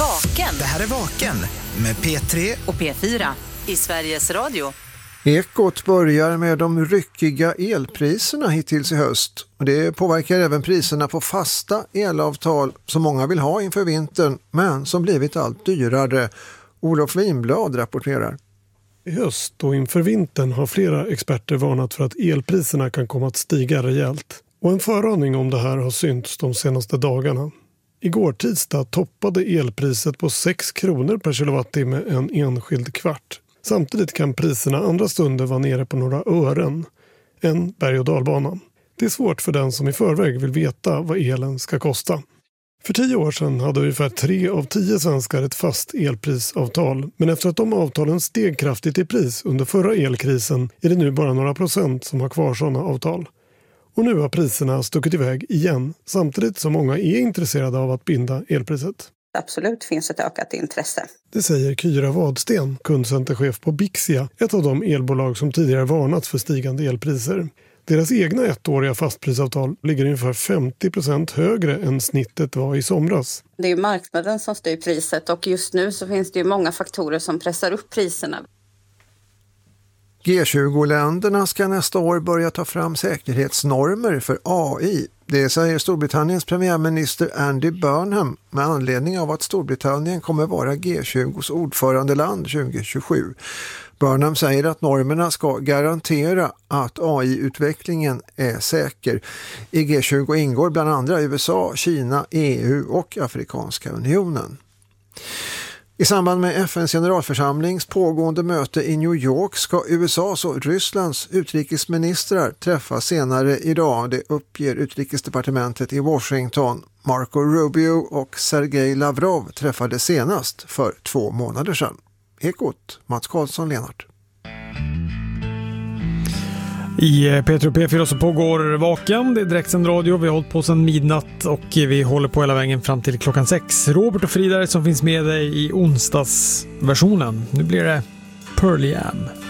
Vaken. Det här är Vaken med P3 och P4 i Sveriges Radio. Ekot börjar med de ryckiga elpriserna hittills i höst. Och det påverkar även priserna på fasta elavtal som många vill ha inför vintern, men som blivit allt dyrare. Olof Winblad rapporterar. I höst och inför vintern har flera experter varnat för att elpriserna kan komma att stiga rejält. Och en föraning om det här har synts de senaste dagarna. Igår tisdag toppade elpriset på 6 kronor per kilowattimme en enskild kvart. Samtidigt kan priserna andra stunder vara nere på några ören. En berg- och dalbana. Det är svårt för den som i förväg vill veta vad elen ska kosta. För 10 år sedan hade ungefär 3 av 10 svenskar ett fast elprisavtal. Men efter att de avtalen steg kraftigt i pris under förra elkrisen är det nu bara några procent som har kvar sådana avtal. Och nu har priserna stuckit iväg igen, samtidigt som många är intresserade av att binda elpriset. Absolut finns ett ökat intresse. Det säger Kyra Wadsten, kundcenterchef på Bixia, ett av de elbolag som tidigare varnat för stigande elpriser. Deras egna ettåriga fastprisavtal ligger ungefär 50% högre än snittet var i somras. Det är ju marknaden som styr priset och just nu så finns det ju många faktorer som pressar upp priserna. G20-länderna ska nästa år börja ta fram säkerhetsnormer för AI. Det säger Storbritanniens premiärminister Andy Burnham med anledning av att Storbritannien kommer vara G20s ordförandeland 2027. Burnham säger att normerna ska garantera att AI-utvecklingen är säker. I G20 ingår bland andra USA, Kina, EU och Afrikanska unionen. I samband med FNs generalförsamlings pågående möte i New York ska USAs och Rysslands utrikesministrar träffas senare idag. Det uppger utrikesdepartementet i Washington. Marco Rubio och Sergej Lavrov träffade senast för 2 månader sedan. Ekot, Mats Karlsson, Lenart. I P3 och P4 så pågår Vaken. Det är direktsänd radio. Vi har hållit på sedan midnatt och vi håller på hela vägen fram till klockan 6. Robert och Frida som finns med dig i onsdagsversionen. Nu blir det Pearl Jam.